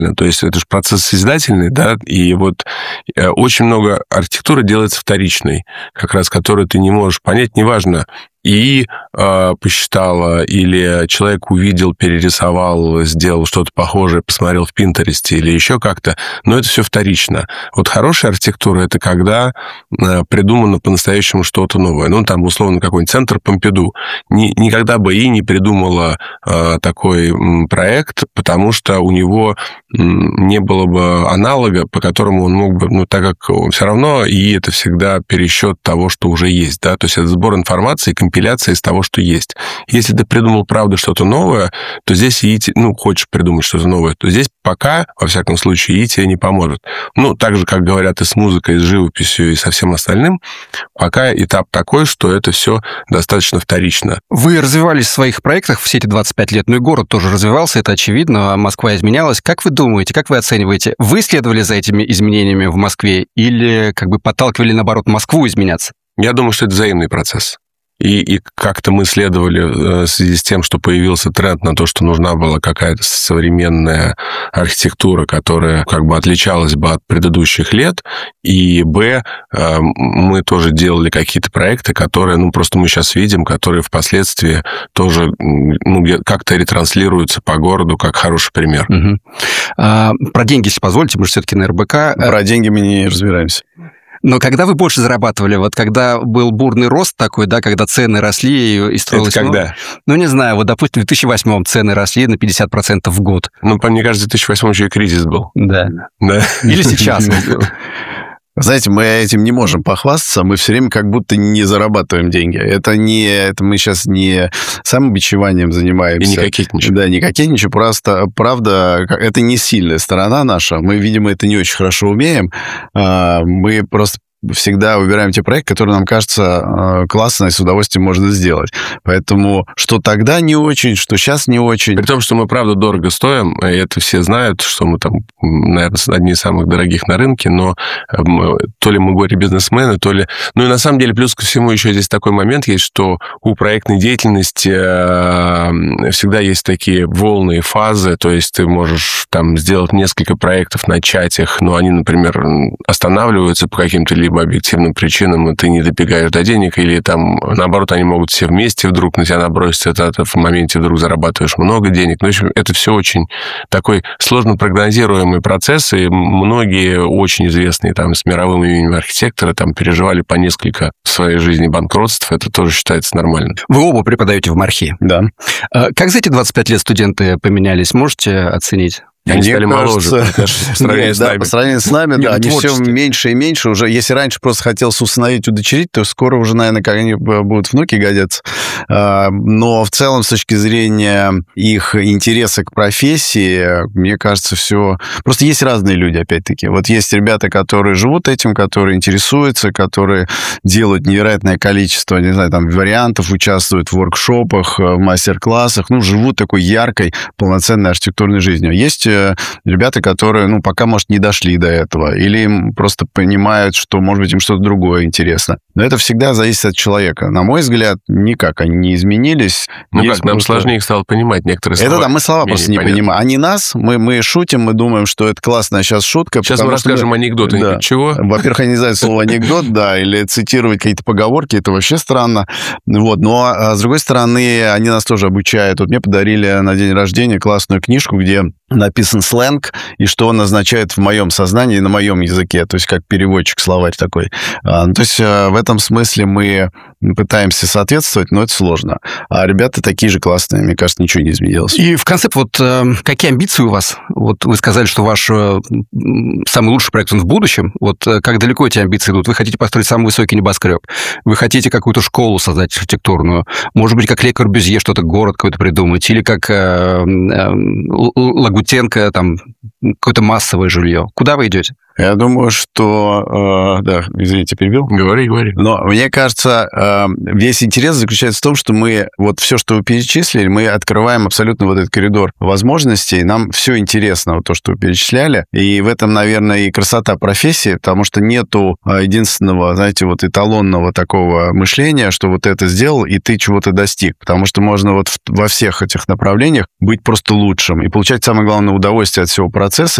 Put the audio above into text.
То есть это же процесс созидательный, да, и вот очень много архитектуры делается вторичной, как раз которую ты не можешь понять, неважно, и посчитала, или человек увидел, перерисовал, сделал что-то похожее, посмотрел в Пинтересте или еще как-то, но это все вторично. Вот хорошая архитектура — это когда придумано по-настоящему что-то новое. Ну, там, условно, какой-нибудь центр Помпиду. Никогда бы и не придумала такой проект, потому что у него не было бы аналога, по которому он мог бы, ну, так как все равно, и это всегда пересчет того, что уже есть, да, то есть это сбор информации, компиляция из того, что есть. Если ты придумал, правда, что-то новое, то здесь ИИ, ну, хочешь придумать что-то новое, то здесь пока, во всяком случае, ИИ тебе не поможет. Ну, так же, как говорят и с музыкой, и с живописью, и со всем остальным, пока этап такой, что это все достаточно вторично. Вы развивались в своих проектах все эти 25 лет, ну и город тоже развивался, это очевидно, Москва изменялась. Как вы думаете, как вы оцениваете, вы следовали за этими изменениями в Москве или как бы подталкивали, наоборот, Москву изменяться? Я думаю, что это взаимный процесс. И как-то мы следовали в связи с тем, что появился тренд на то, что нужна была какая-то современная архитектура, которая как бы отличалась бы от предыдущих лет. И, мы тоже делали какие-то проекты, которые, ну, просто мы сейчас видим, которые впоследствии тоже, ну, как-то ретранслируются по городу как хороший пример. Про деньги, если позволите, мы же все-таки на РБК. Про деньги мы не разбираемся. Но когда вы больше зарабатывали? Вот когда был бурный рост такой, да, когда цены росли и строилось... Это когда? Ну, не знаю, вот, допустим, в 2008-м цены росли на 50% в год. Ну, мне кажется, в 2008-м еще и кризис был. Да. Или сейчас. Знаете, мы этим не можем похвастаться, мы все время как будто не зарабатываем деньги. Это мы сейчас не самобичеванием занимаемся. И не кокетничаем. Да, не кокетничаем, просто, правда, это не сильная сторона наша. Мы, видимо, это не очень хорошо умеем. Мы просто всегда выбираем те проекты, которые нам кажется классно и с удовольствием можно сделать. Поэтому что тогда не очень, что сейчас не очень. При том, что мы, правда, дорого стоим, и это все знают, что мы там, наверное, одни из самых дорогих на рынке, но то ли мы горе-бизнесмены, то ли... Ну и на самом деле, плюс ко всему, еще здесь такой момент есть, что у проектной деятельности всегда есть такие волны и фазы, то есть ты можешь там сделать несколько проектов, начать их, но они, например, останавливаются по каким-то либо объективным причинам, и ты не добегаешь до денег, или там, наоборот, они могут все вместе вдруг на тебя наброситься, ты в моменте вдруг зарабатываешь много денег. Ну, в общем, это все очень такой сложно прогнозируемый процесс, и многие очень известные там с мировым именем архитекторы там переживали по несколько в своей жизни банкротств, это тоже считается нормальным. Вы оба преподаете в МАРХе. Да. Как за эти 25 лет студенты поменялись, можете оценить? Они стали моложе, по сравнению с нами. По сравнению с нами, да, они все меньше и меньше. Уже, если раньше просто хотелось усыновить, удочерить, то скоро уже, наверное, как они будут внуки годятся. Но в целом, с точки зрения их интереса к профессии, мне кажется, все... Просто есть разные люди, опять-таки. Вот есть ребята, которые живут этим, которые интересуются, которые делают невероятное количество, не знаю, там, вариантов, участвуют в воркшопах, в мастер-классах, ну, живут такой яркой, полноценной архитектурной жизнью. Есть ребята, которые, ну, пока, может, не дошли до этого, или им просто понимают, что, может быть, им что-то другое интересно. Но это всегда зависит от человека. На мой взгляд, никак они не изменились. Ну как, нам сложнее их стало понимать некоторые слова. Это да, мы слова просто не понимаем. Они нас, мы шутим, мы думаем, что это классная сейчас шутка. Сейчас мы расскажем анекдот, да. Чего? Во-первых, они не знают слово анекдот, да, или цитировать какие-то поговорки, это вообще странно. Вот. Но, с другой стороны, они нас тоже обучают. Вот мне подарили на день рождения классную книжку, где написан сленг, и что он означает в моем сознании, на моем языке, то есть как переводчик, словарь такой. То есть в этом смысле мы пытаемся соответствовать, но это сложно. А ребята такие же классные, мне кажется, ничего не изменилось. И в конце, вот какие амбиции у вас? Вот вы сказали, что ваш самый лучший проект, он в будущем. Вот как далеко эти амбиции идут? Вы хотите построить самый высокий небоскреб? Вы хотите какую-то школу создать архитектурную? Может быть, как Ле Корбюзье что-то, город какой-то придумать? Или как Лагутенко, там, какое-то массовое жилье? Куда вы идете? Я думаю, что... Да, извините, перебил? Говори. Но мне кажется, весь интерес заключается в том, что мы вот все, что вы перечислили, мы открываем абсолютно вот этот коридор возможностей. Нам все интересно, вот то, что вы перечисляли. И в этом, наверное, и красота профессии, потому что нету единственного, знаете, вот эталонного такого мышления, что вот это сделал, и ты чего-то достиг. Потому что можно вот во всех этих направлениях быть просто лучшим и получать самое главное удовольствие от всего процесса.